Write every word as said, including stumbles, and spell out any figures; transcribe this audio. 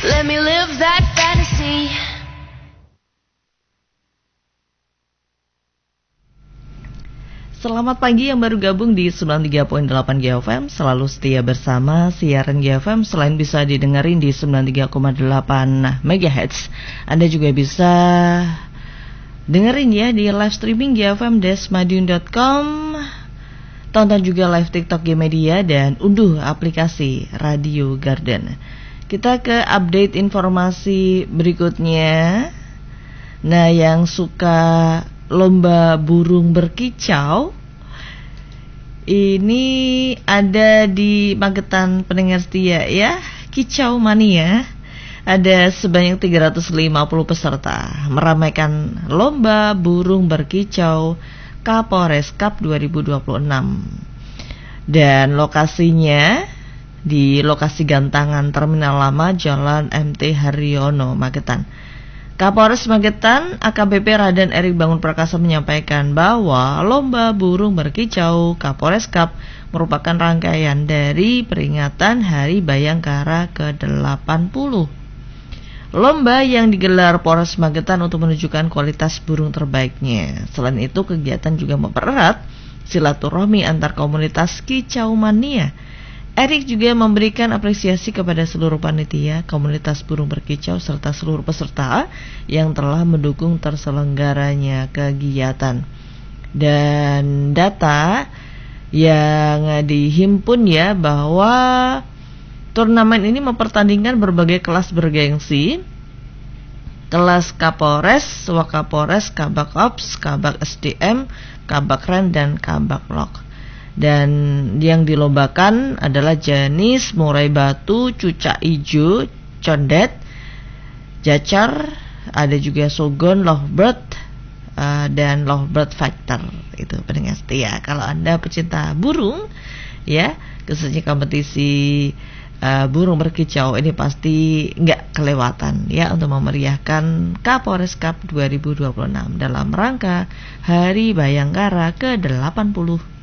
Let me live that fantasy. Selamat pagi yang baru gabung di sembilan puluh tiga koma delapan G F M. Selalu setia bersama siaran G F M. Selain bisa didengarin di sembilan puluh tiga koma delapan megahertz, Anda juga bisa dengerin ya di live streaming G F M desmadiun dot com. Tonton juga live TikTok G-Media dan unduh aplikasi Radio Garden. Kita ke update informasi berikutnya. Nah, yang suka lomba burung berkicau ini ada di Magetan pendengar setia ya, Kicau Mania. Ada sebanyak tiga ratus lima puluh peserta meramaikan lomba burung berkicau Kapolres Cup dua ribu dua puluh enam. Dan lokasinya di lokasi gantangan Terminal Lama Jalan M T Haryono, Magetan. Kapolres Magetan A K B P Raden Erik Bangun Prakasa menyampaikan bahwa lomba burung berkicau Kapolres Cup merupakan rangkaian dari peringatan Hari Bayangkara ke delapan puluh. Lomba yang digelar Polres Magetan untuk menunjukkan kualitas burung terbaiknya. Selain itu, kegiatan juga mempererat silaturahmi antar komunitas Kicau Mania. Erik juga memberikan apresiasi kepada seluruh panitia, komunitas burung berkicau, serta seluruh peserta yang telah mendukung terselenggaranya kegiatan. Dan data yang dihimpun ya bahwa turnamen ini mempertandingkan berbagai kelas bergengsi, kelas Kapolres, Wakapolres, Kabak Ops, Kabak S D M, Kabak Ren, dan Kabak Lok. Dan yang dilombakan adalah jenis murai batu, cucak ijo, condet, jacar, ada juga sogon, lovebird, uh, dan lovebird factor. Itu pendengar setia. Kalau Anda pecinta burung, ya, khususnya kompetisi uh, burung berkicau ini pasti nggak kelewatan ya untuk memeriahkan Kapolres Cup dua ribu dua puluh enam dalam rangka Hari Bayangkara ke delapan puluh.